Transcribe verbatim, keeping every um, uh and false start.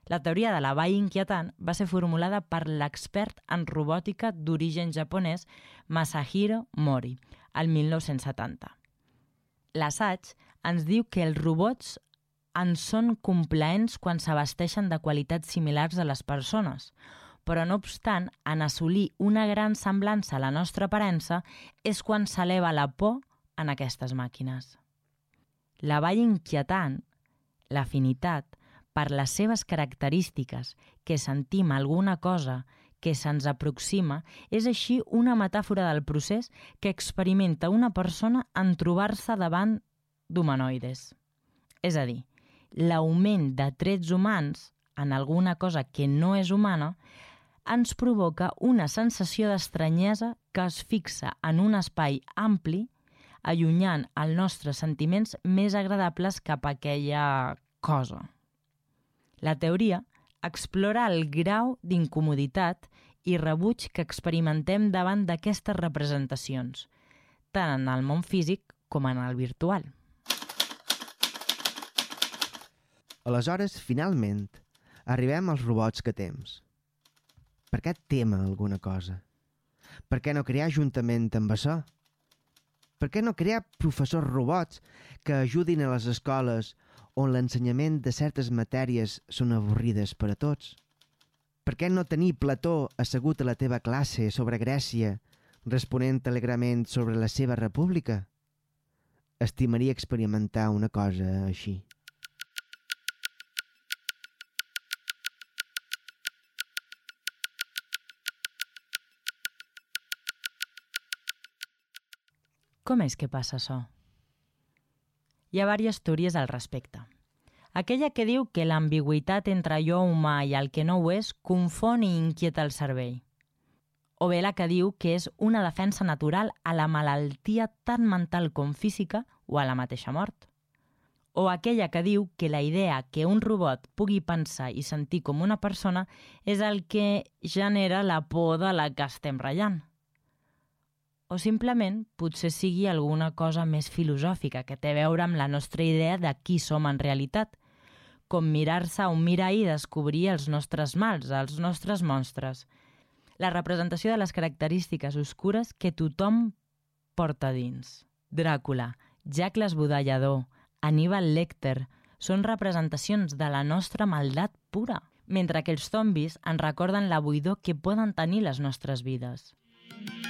La teoria de la vall inquietant va ser formulada per l'expert en robòtica d'origen japonès Masahiro Mori, el mil nou-cents setanta. L'assaig ens diu que els robots en són complaents quan s'abasteixen de qualitats similars a les persones, però no obstant, en assolir una gran semblança a la nostra aparença és quan s'eleva la por en aquestes màquines. La vall inquietant, l'afinitat, per les seves característiques, que sentim alguna cosa que se'ns aproxima, és així una metàfora del procés que experimenta una persona en trobar-se davant d'humanoides. És a dir, l'augment de trets humans en alguna cosa que no és humana ens provoca una sensació d'estranyesa que es fixa en un espai ampli, allunyant els nostres sentiments més agradables cap a aquella cosa. La teoria explora el grau d'incomoditat i rebuig que experimentem davant d'aquestes representacions, tant en el món físic com en el virtual. Aleshores, finalment, arribem als robots que temps. Per què tema alguna cosa? Per què no crear juntament amb això? Per què no crear professors robots que ajudin a les escoles on l'ensenyament de certes matèries són avorrides per a tots? Per què no tenir Plató assegut a la teva classe sobre Grècia, responent alegrement sobre la seva república? Estimaria experimentar una cosa així. Com és que passa això? Hi ha diverses teories al respecte. Aquella que diu que l'ambigüitat entre allò humà i el que no ho és confon i inquieta el cervell. O bé la que diu que és una defensa natural a la malaltia tant mental com física o a la mateixa mort. O aquella que diu que la idea que un robot pugui pensar i sentir com una persona és el que genera la por de la que estem ratllant. O simplement potser sigui alguna cosa més filosòfica que té a veure amb la nostra idea de qui som en realitat, com mirar-se a un mirall i descobrir els nostres mals, els nostres monstres. La representació de les característiques oscures que tothom porta dins. Dràcula, Jack l'Esbudellador, Hannibal Lecter són representacions de la nostra maldat pura, mentre que els zombis ens recorden la buidor que poden tenir les nostres vides.